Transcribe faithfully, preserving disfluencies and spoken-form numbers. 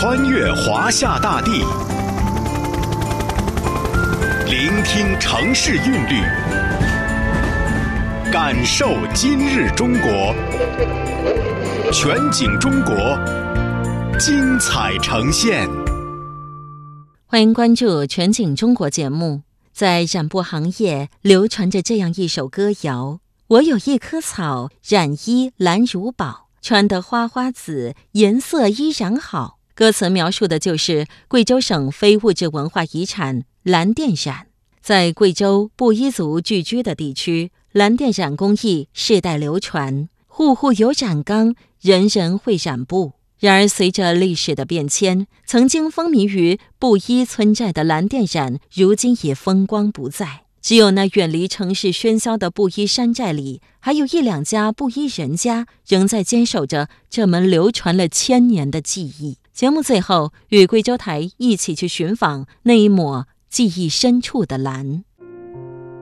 穿越华夏大地，聆听城市韵律，感受今日中国。全景中国，精彩呈现。 欢迎关注全景中国节目。在染布行业流传着这样一首歌谣：我有一棵草，染衣蓝如宝，穿得花花紫，颜色依然好。歌词描述的就是贵州省非物质文化遗产蓝靛染。在贵州布依族聚居的地区，蓝靛染工艺世代流传，户户有染缸，人人会染布。然而随着历史的变迁，曾经风靡于布依村寨的蓝靛染如今已风光不再，只有那远离城市喧嚣的布依山寨里，还有一两家布依人家仍在坚守着这门流传了千年的技艺。节目最后，与贵州台一起去寻访那一抹记忆深处的蓝。